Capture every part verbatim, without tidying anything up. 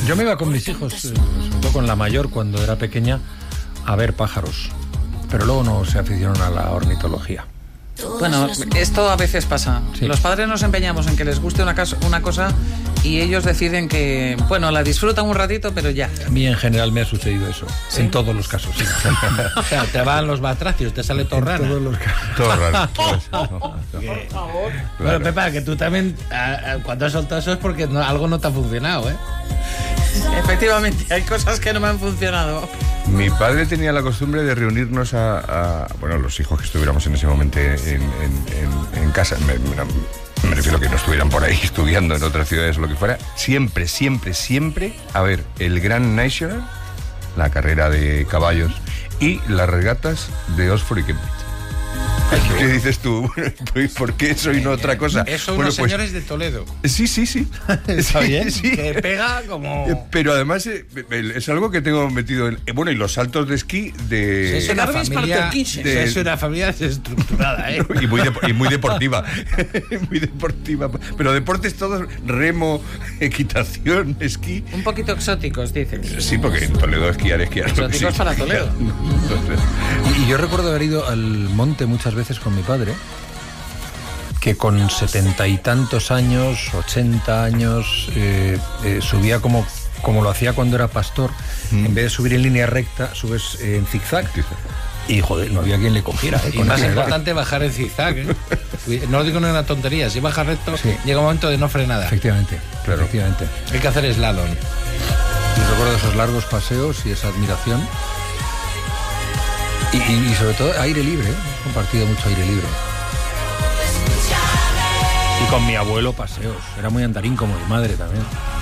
Yo me iba con mis hijos, eh, sobre todo con la mayor cuando era pequeña, a ver pájaros, pero luego no se aficionaron a la ornitología. Bueno, esto a veces pasa. Sí. Los padres nos empeñamos en que les guste una, caso, una cosa y ellos deciden que, bueno, la disfrutan un ratito, pero ya. A mí en general me ha sucedido eso, ¿sí? En todos los casos. Sí. O sea, te van los batracios, te sale todo raro. Todos los casos. Todo raro. Por favor. Bueno, Pepa, que tú también, cuando has soltado eso es porque no, algo no te ha funcionado, ¿eh? Efectivamente, hay cosas que no me han funcionado. Mi padre tenía la costumbre de reunirnos a, a bueno, los hijos que estuviéramos en ese momento en, en, en, en casa. Me, me, me refiero a que no estuvieran por ahí estudiando en otras ciudades o lo que fuera. Siempre, siempre, siempre a ver el Grand National, la carrera de caballos, y las regatas de Oxford y Cambridge. ¿Qué dices tú? Bueno, ¿por qué eso y no otra cosa? Eso bueno, unos pues, señores de Toledo. Sí, sí, sí. Está sí, bien, sí. Que pega como... Pero además eh, es algo que tengo metido en... Bueno, y los saltos de esquí de... Es una familia, de, es una familia desestructurada, ¿eh? Y muy, de, y muy deportiva. Muy deportiva. Pero deportes todos, remo, equitación, esquí. Un poquito exóticos, dices. Sí, porque en Toledo esquiar, esquiar. Exóticos sí. para Toledo. Y, y yo recuerdo haber ido al monte muchas veces con mi padre, que con setenta y tantos años, ochenta años, eh, eh, subía como, como lo hacía cuando era pastor. Mm. En vez de subir en línea recta, subes eh, en zigzag. Y joder, no había quien le cogiera. ¿eh? Y más importante bajar en zigzag, ¿eh? No lo digo en una tontería, si bajas recto, sí. Llega un momento de no frenada. Efectivamente, claro. Efectivamente. Hay que hacer slalom. Y recuerdo esos largos paseos y esa admiración. Y, y, y sobre todo aire libre, ¿eh? He compartido mucho aire libre. Y con mi abuelo paseos. Era muy andarín como mi madre también.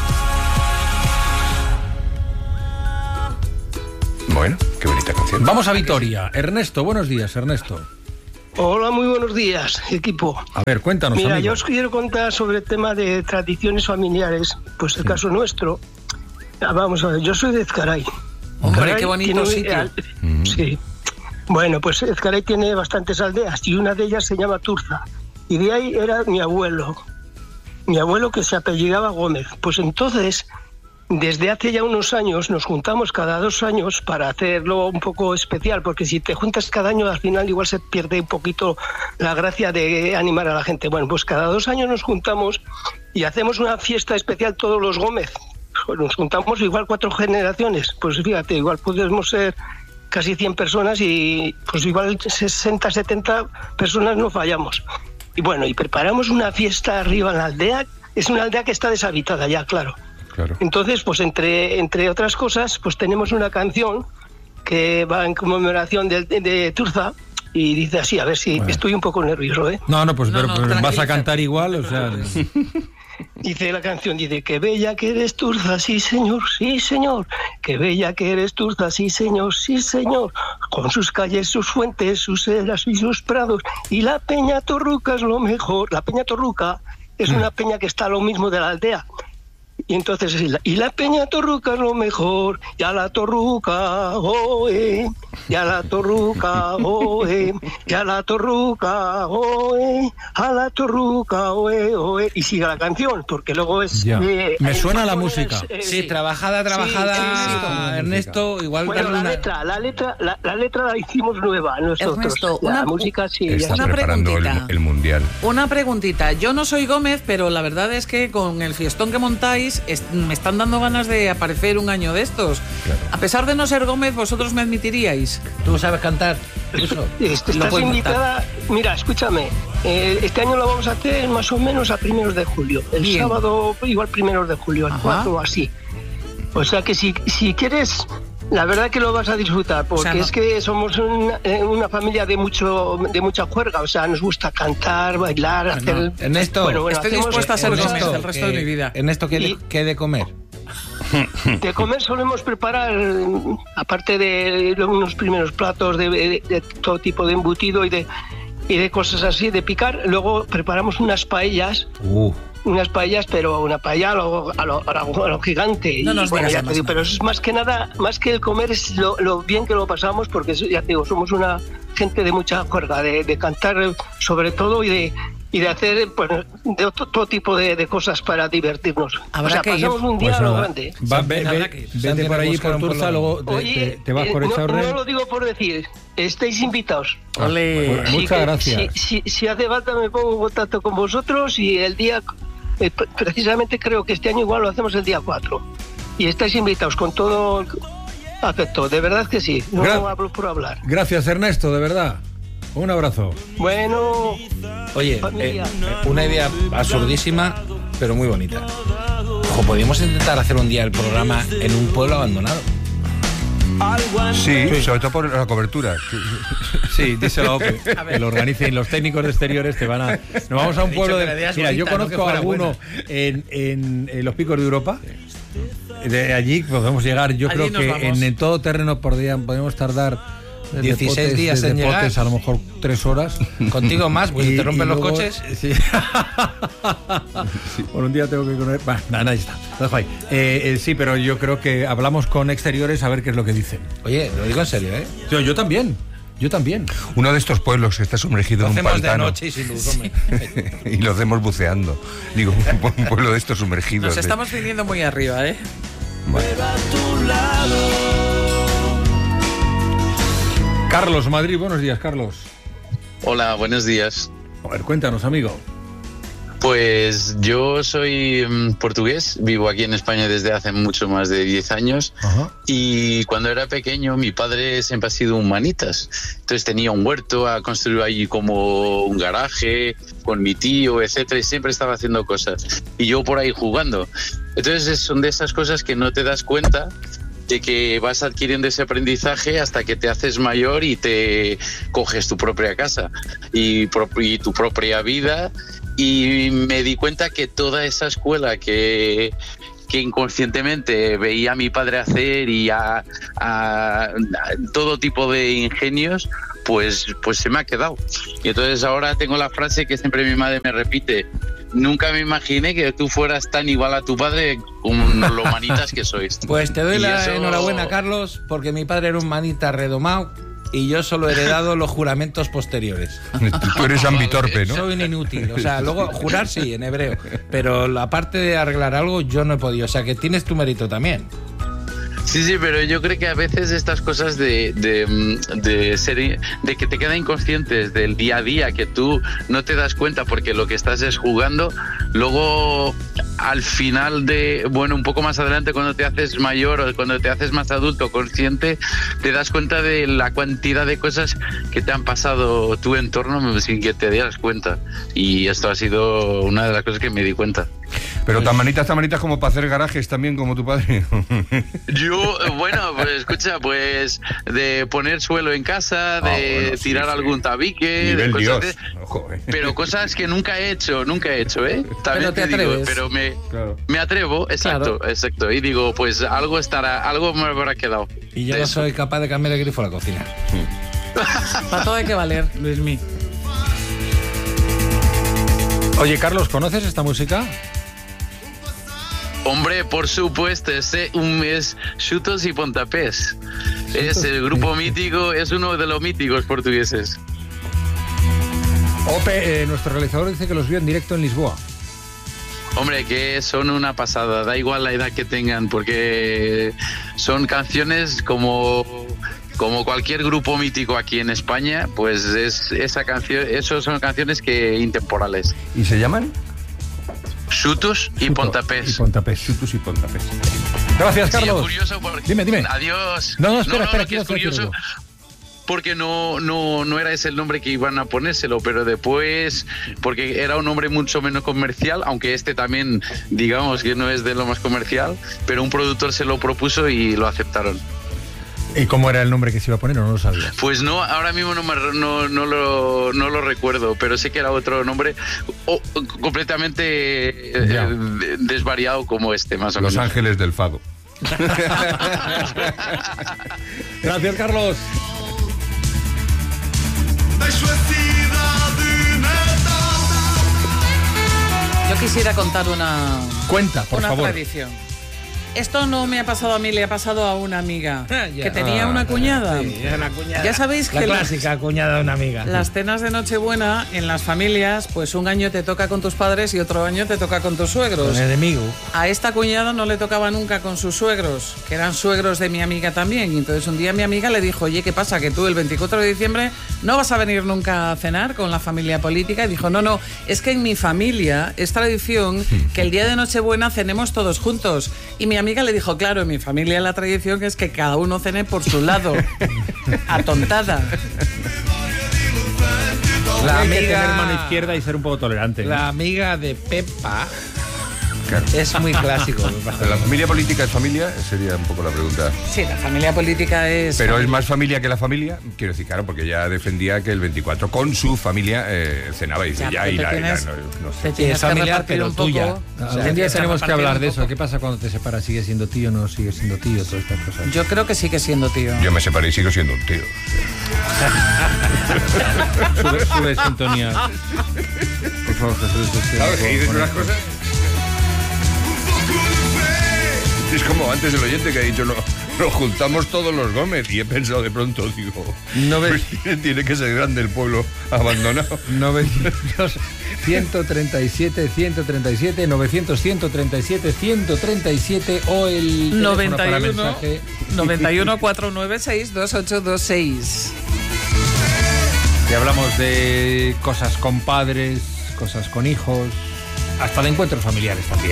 Bueno, qué bonita canción. Vamos a Vitoria. Ernesto, buenos días, Ernesto. Hola, muy buenos días, equipo. A ver, cuéntanos, Mira, amigo. yo os quiero contar sobre el tema de tradiciones familiares. Pues el sí. caso nuestro. Vamos a ver, yo soy de Ezcaray. Hombre, Ezcaray qué bonito sitio. Al... Mm. Sí. Bueno, pues Ezcaray tiene bastantes aldeas y una de ellas se llama Turza. Y de ahí era mi abuelo, mi abuelo que se apellidaba Gómez. Pues entonces, desde hace ya unos años, nos juntamos cada dos años para hacerlo un poco especial, porque si te juntas cada año, al final igual se pierde un poquito la gracia de animar a la gente. Bueno, pues cada dos años nos juntamos y hacemos una fiesta especial todos los Gómez. Nos juntamos igual cuatro generaciones. Pues fíjate, igual podemos ser casi cien personas y pues igual sesenta, setenta personas no fallamos. Y bueno, y preparamos una fiesta arriba en la aldea. Es una aldea que está deshabitada ya, claro. Claro. Entonces, pues entre, entre otras cosas, pues tenemos una canción que va en conmemoración de, de, de Turza y dice así, a ver si bueno. Estoy un poco nervioso, ¿eh? No, no, pues no, pero, no, vas a cantar igual, o sea... Dice la canción, dice, qué bella que eres Turza, sí señor, sí señor, qué bella que eres Turza, sí señor, sí señor, con sus calles, sus fuentes, sus eras y sus prados, y la Peña Torruca es lo mejor. La Peña Torruca es una peña que está a lo mismo de la aldea. Y entonces, y la Peña Torruca es lo mejor, y a la Torruca, oe, y a la Torruca, oe, y a la Torruca, oe, a la Torruca, oe, oe, y sigue la canción, porque luego es... Eh, Me suena la música. Eh, sí, trabajada, trabajada, sí, sí, sí, Ernesto, igual... Bueno, la una... letra, la letra, la, la letra la hicimos nueva nosotros. Ernesto, la una, música sí. Está una preparando el, el Mundial. Una preguntita, yo no soy Gómez, pero la verdad es que con el fiestón que montáis... Es, me están dando ganas de aparecer un año de estos. Claro. A pesar de no ser Gómez, ¿vosotros me admitiríais? ¿Tú sabes cantar? Eso. Estás invitada. Mira, escúchame. Eh, este año lo vamos a hacer más o menos a primeros de julio. El Bien. sábado, igual primeros de julio, el cuatro o así. O sea que si, si quieres... La verdad que lo vas a disfrutar, porque o sea, no. es que somos una, una familia de mucho de mucha juerga, o sea, nos gusta cantar, bailar, no, hacer... No. En esto, bueno, bueno, estoy dispuesta a ser Gómez el resto que, de mi vida. ¿En esto qué de, qué de comer? De comer solemos preparar, aparte de unos primeros platos de, de, de todo tipo de embutido y de, y de cosas así, de picar, luego preparamos unas paellas... Uh. unas paellas, pero una paella a lo, a lo, a lo, a lo gigante. No nos y, bueno, digas ya te digo, pero es más que nada, más que el comer, es lo, lo bien que lo pasamos, porque ya te digo, somos una gente de mucha juerga, de, de cantar sobre todo y de, y de hacer pues, de otro, todo tipo de, de cosas para divertirnos. Habrá o sea, que pasamos ir. un día Pues a lo nada. grande. Va, ve, ve, que- vete por allí por Turza, luego te, Oye, te- te vas eh, por no, Echaurren. no lo digo por decir, estáis invitados. Ole. Pues Sí muchas que- gracias. Si, si, si hace falta me pongo en contacto con vosotros y el día, eh, pre- precisamente creo que este año igual lo hacemos el día cuatro. Y estáis invitados con todo afecto, de verdad que sí, no Gra- hablo por hablar. Gracias, Ernesto, de verdad. Un abrazo. Bueno, Oye, eh, Familia. una idea absurdísima, pero muy bonita. Ojo, podríamos intentar hacer un día el programa en un pueblo abandonado. Sí, sobre todo por la cobertura. Sí, díselo a Ope, que lo organicen los técnicos de exteriores, te van a... Nos vamos a un He pueblo dicho que la de... idea es Mira, yo bonita, no conozco que a fuera alguno en, en, en los picos de Europa. De allí podemos llegar, yo Allí creo nos que vamos. en, en todo terreno podrían, podemos tardar desde dieciséis Potes- días desde en llegar. Potes, a lo mejor tres horas. Contigo más, pues Y- te rompen y los luego- coches. Sí. Por un día tengo que ir con él. Bueno, nada, ahí está. Lo dejo ahí. Eh, eh, sí, pero yo creo que hablamos con exteriores a ver qué es lo que dicen. Oye, lo digo en serio, ¿eh? Yo, yo también. Yo también. Uno de estos pueblos que está sumergido Lo en un hacemos de pantano. noche y sin luz, hombre. Y lo hacemos buceando. Digo, un, un pueblo de estos sumergidos. Nos de- estamos viniendo muy arriba, ¿eh? Carlos, Madrid, buenos días, Carlos. Hola, buenos días. A ver, cuéntanos, amigo. Pues yo soy mm, portugués, vivo aquí en España desde hace mucho más de diez años Ajá. y cuando era pequeño mi padre siempre ha sido un manitas, entonces tenía un huerto, ha construido allí como un garaje con mi tío, etcétera, y siempre estaba haciendo cosas y yo por ahí jugando. Entonces son de esas cosas que no te das cuenta de que vas adquiriendo ese aprendizaje hasta que te haces mayor y te coges tu propia casa y, pro- y tu propia vida. Y me di cuenta que toda esa escuela que, que inconscientemente veía a mi padre hacer y a, a- a todo tipo de ingenios, pues, pues se me ha quedado. Y entonces ahora tengo la frase que siempre mi madre me repite: nunca me imaginé que tú fueras tan igual a tu padre como lo manitas que sois. Pues te doy Y la eso- enhorabuena, Carlos, porque mi padre era un manita redomado y yo solo he heredado los juramentos posteriores. Tú eres ambitorpe, ¿no? Soy un inútil. O sea, luego jurar sí, en hebreo. Pero la parte de arreglar algo yo no he podido. O sea, que tienes tu mérito también. Sí, sí, pero yo creo que a veces estas cosas de, de, mm, de ser, de que te quedan inconscientes del día a día, que tú no te das cuenta porque lo que estás es jugando, luego al final de, bueno, un poco más adelante cuando te haces mayor o cuando te haces más adulto, consciente, te das cuenta de la cantidad de cosas que te han pasado tu entorno sin que te dieras cuenta. Y esto ha sido una de las cosas que me di cuenta. Pero tan manitas, tan manitas como para hacer garajes también como tu padre. Yo, bueno, pues escucha, pues de poner suelo en casa, de Ah, bueno, sí, tirar sí. algún tabique, Nivel de cosas Dios. de- Ojo, eh. pero cosas que nunca he hecho, nunca he hecho, ¿eh? Pero También te te digo, atreves. pero me, Claro. me atrevo, exacto, Claro. exacto. Y digo, pues algo estará, algo me habrá quedado. Y yo de no eso. soy capaz de cambiar el grifo a la cocina. Para todo hay que valer, Luismi. Oye, Carlos, ¿conoces esta música? Hombre, por supuesto, ese un es Chutos y Pontapés. Es el grupo mítico, es uno de los míticos portugueses. Ope, eh, nuestro realizador dice que los vio en directo en Lisboa. Hombre, que son una pasada, da igual la edad que tengan, porque son canciones como, como cualquier grupo mítico aquí en España, pues es esa canción, esos son canciones que intemporales. ¿Y se llaman? Chutos y Chuto Pontapés. Y Pontapés. Chutus y Pontapés. Gracias, Sí, es Carlos. curioso porque... Dime, dime. Adiós. No, no, espera, espera, que quiero es decir curioso algo. porque no, no, no era ese el nombre que iban a ponérselo, pero después, porque era un nombre mucho menos comercial, aunque este también, digamos que no es de lo más comercial, pero un productor se lo propuso y lo aceptaron. ¿Y cómo era el nombre que se iba a poner o no lo sabías? Pues no, ahora mismo no, me, no, no, lo, no lo recuerdo, pero sé que era otro nombre o, completamente eh, Ya. de- desvariado como este, más o Los menos. Ángeles del Fado. Gracias, Carlos. Yo quisiera contar una, Cuenta, por una favor. tradición. Esto no me ha pasado a mí, le ha pasado a una amiga Ah, ya. que tenía una cuñada. Sí, es una cuñada. Ya sabéis La que las- clásica cuñada de una amiga. Las cenas de Nochebuena en las familias, pues un año te toca con tus padres y otro año te toca con tus suegros. Con enemigo. A esta cuñada no le tocaba nunca con sus suegros, que eran suegros de mi amiga también. Y entonces un día mi amiga le dijo, oye, ¿qué pasa? Que tú el veinticuatro de diciembre no vas a venir nunca a cenar con la familia política. Y dijo, no, no, es que en mi familia es tradición que el día de Nochebuena cenemos todos juntos. Y mi amiga le dijo, claro, en mi familia la tradición es que cada uno cene por su lado. Atontada. La Hay que amiga, tener mano izquierda y ser un poco tolerante. ¿no? la amiga de Pepa Claro. es muy clásico. ¿La familia política es familia? Sería un poco la pregunta. Sí, la familia política es... Pero es más familia que la familia. Quiero decir, claro, porque ella defendía que el veinticuatro con su familia eh, cenaba y dice, Ya, ya, pero y te la, y la- tienes- no, no sé. te tienes es que familiar, repartir pero un poco. tuya. O sea, Algún día tienes que tenemos que repartir hablar un de eso. poco. ¿Qué pasa cuando te separas? ¿Sigue siendo tío o no sigue siendo tío? Todas estas cosas. Yo creo que sigue siendo tío. Yo me separé y sigo siendo un tío. Sube, sube sintonía. Por favor, Jesús. usted, ¿Sabes? por Que dices favor, unas por- cosas. Es como antes el oyente que ha dicho, no, nos juntamos todos los Gómez. Y he pensado de pronto, digo, No ves- pues tiene, tiene que ser grande el pueblo abandonado. novecientos, ciento treinta y siete, ciento treinta y siete, novecientos, ciento treinta y siete, ciento treinta y siete o el teléfono noventa para y uno, mensaje. noventa y uno, cuatrocientos noventa y seis, veintiocho veintiséis. Y hablamos de cosas con padres, cosas con hijos, hasta de encuentros familiares también.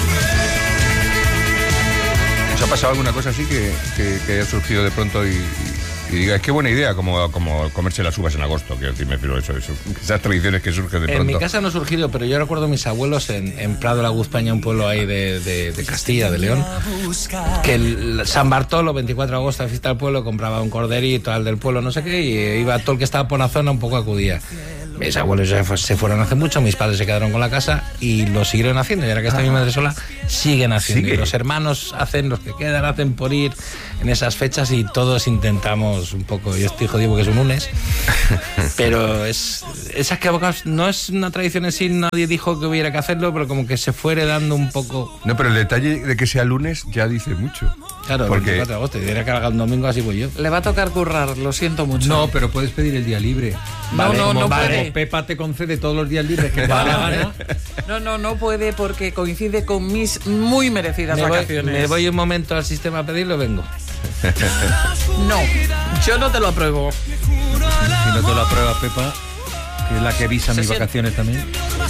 ¿Os ha pasado alguna cosa así que, que, que haya surgido de pronto y, y, y diga, qué buena idea, como, como comerse las uvas en agosto? Quiero decir, me refiero a eso, eso, esas tradiciones que surgen de pronto. En mi casa no ha surgido, pero yo recuerdo a mis abuelos en, en Prado la Guzpaña, un pueblo ahí de, de, de Castilla, de León, que el San Bartolo, veinticuatro de agosto, la fiesta del pueblo, compraba un corderito al del pueblo, no sé qué, y iba todo el que estaba por la zona, un poco acudía. Mis abuelos ya se fueron hace mucho, mis padres se quedaron con la casa y lo siguieron haciendo. Y ahora que está mi madre sola, siguen haciendo. ¿Sigue? Y los hermanos hacen, los que quedan, hacen por ir en esas fechas y todos intentamos un poco. Yo estoy jodido porque es un lunes, pero es esas que no es una tradición en sí, nadie dijo que hubiera que hacerlo, pero como que se fuere dando un poco. No, pero el detalle de que sea lunes ya dice mucho. Claro, el Porque- veinticuatro de agosto, y diría que haga un domingo, así voy yo. Le va a tocar currar, lo siento mucho. No, pero puedes pedir el día libre. No, Vale, no, como no vale. puede. Como Pepa te concede todos los días libres que te da la gana. No, no, no puede porque coincide con mis muy merecidas Me voy, vacaciones. me voy un momento al sistema a pedirlo, vengo. No, yo no te lo apruebo. Si no te lo aprueba Pepa, que es la que visa Se mis siente- vacaciones también.